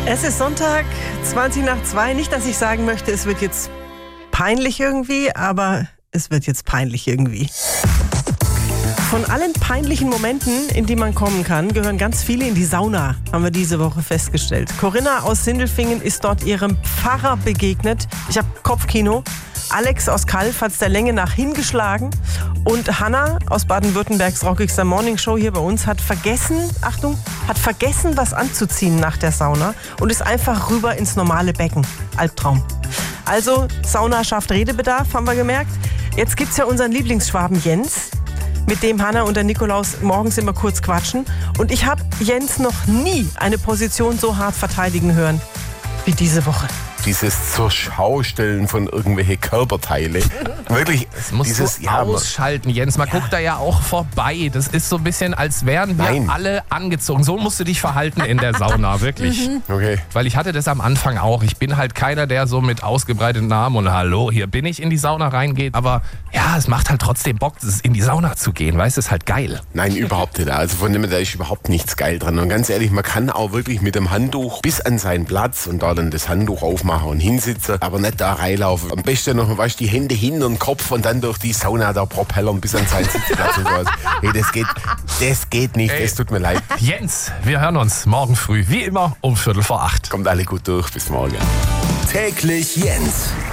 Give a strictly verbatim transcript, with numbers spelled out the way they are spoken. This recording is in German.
Es ist Sonntag, zwanzig nach zwei. Nicht, dass ich sagen möchte, es wird jetzt peinlich irgendwie, aber es wird jetzt peinlich irgendwie. Von allen peinlichen Momenten, in die man kommen kann, gehören ganz viele in die Sauna, haben wir diese Woche festgestellt. Corinna aus Sindelfingen ist dort ihrem Pfarrer begegnet. Ich habe Kopfkino. Alex aus Kalf hat es der Länge nach hingeschlagen. Und Hanna aus Baden-Württembergs rockigster Morningshow hier bei uns hat vergessen, Achtung, hat vergessen, was anzuziehen nach der Sauna und ist einfach rüber ins normale Becken. Albtraum. Also, Sauna schafft Redebedarf, haben wir gemerkt. Jetzt gibt's ja unseren Lieblingsschwaben Jens, mit dem Hanna und der Nikolaus morgens immer kurz quatschen. Und ich habe Jens noch nie eine Position so hart verteidigen hören wie diese Woche. Dieses zur Schaustellen von irgendwelche Körperteile. Wirklich, das musst dieses du ja, ausschalten, Jens. Man ja. guckt da ja auch vorbei. Das ist so ein bisschen, als wären wir Nein. alle angezogen. So musst du dich verhalten in der Sauna, wirklich. Okay. Weil ich hatte das am Anfang auch. Ich bin halt keiner, der so mit ausgebreiteten Armen und hallo, hier bin ich in die Sauna reingeht. Aber ja, es macht halt trotzdem Bock, in die Sauna zu gehen. Weißt du, ist halt geil. Nein, überhaupt nicht. Also von dem, da ist überhaupt nichts geil dran. Und ganz ehrlich, man kann auch wirklich mit dem Handtuch bis an seinen Platz und da dann das Handtuch aufmachen und hinsitzen, aber nicht da reinlaufen. Am besten noch, weißt, die Hände hinter den Kopf und dann durch die Sauna da propellern bis an seinen Sitzplatz und sowas. Hey, das geht, das geht nicht, Ey. Das tut mir leid. Jens, wir hören uns morgen früh, wie immer, um Viertel vor acht. Kommt alle gut durch, bis morgen. Täglich Jens.